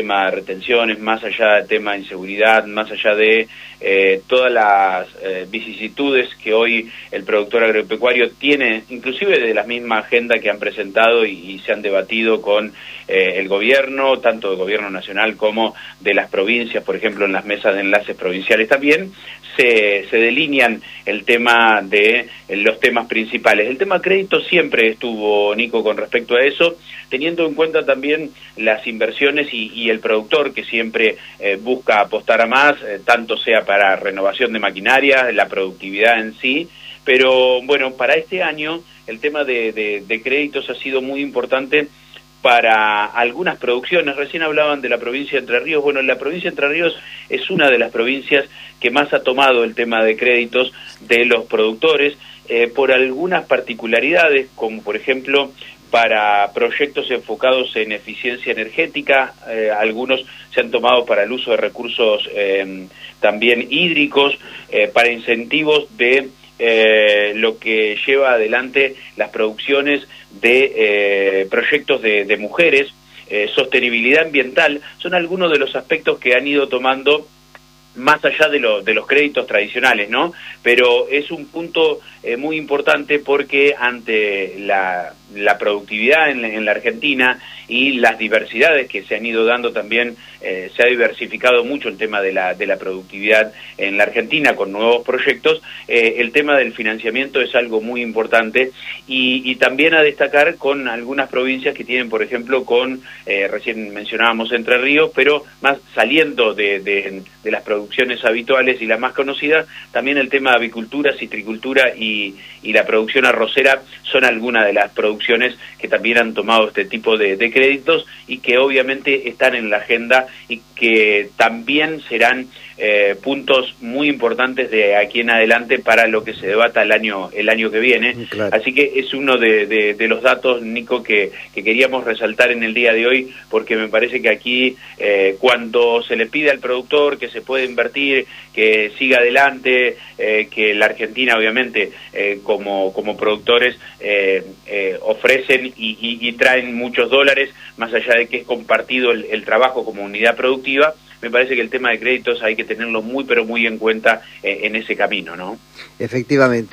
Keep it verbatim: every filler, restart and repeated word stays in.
tema de retenciones, más allá del tema de inseguridad, más allá de eh, todas las eh, vicisitudes que hoy el productor agropecuario tiene, inclusive de la misma agenda que han presentado y, y se han debatido con eh, el gobierno, tanto del gobierno nacional como de las provincias, por ejemplo en las mesas de enlaces provinciales también, se, se delinean el tema de los temas principales. El tema crédito siempre estuvo, Nico, con respecto a eso, teniendo en cuenta también las inversiones y, y el productor que siempre eh, busca apostar a más, eh, tanto sea para renovación de maquinaria, la productividad en sí, pero bueno, para este año el tema de, de, de créditos ha sido muy importante para algunas producciones. Recién hablaban de la provincia de Entre Ríos. Bueno, la provincia de Entre Ríos es una de las provincias que más ha tomado el tema de créditos de los productores, eh, por algunas particularidades, como por ejemplo para proyectos enfocados en eficiencia energética, eh, algunos se han tomado para el uso de recursos eh, también hídricos, eh, para incentivos de eh, lo que lleva adelante las producciones de eh, proyectos de, de mujeres, eh, sostenibilidad ambiental, son algunos de los aspectos que han ido tomando más allá de, lo, de los créditos tradicionales, ¿no? Pero es un punto eh, muy importante porque ante la, la productividad en, en la Argentina y las diversidades que se han ido dando también, eh, se ha diversificado mucho el tema de la, de la productividad en la Argentina con nuevos proyectos, eh, el tema del financiamiento es algo muy importante y, y también a destacar con algunas provincias que tienen, por ejemplo, con, eh, recién mencionábamos Entre Ríos, pero más saliendo de, de, de las producciones habituales y la más conocida, también el tema de avicultura, citricultura y, y la producción arrocera son algunas de las producciones que también han tomado este tipo de, de créditos y que obviamente están en la agenda y que también serán eh, puntos muy importantes de aquí en adelante para lo que se debata el año el año que viene. Claro. Así que es uno de, de, de los datos, Nico, que, que queríamos resaltar en el día de hoy, porque me parece que aquí eh, cuando se le pide al productor que se puede invertir, que siga adelante, eh, que la Argentina obviamente eh, como, como productores eh, eh, ofrecen y, y, y traen muchos dólares, más allá de que es compartido el, el trabajo como unidad productiva, me parece que el tema de créditos hay que tenerlo muy pero muy en cuenta eh, en ese camino, ¿no? Efectivamente.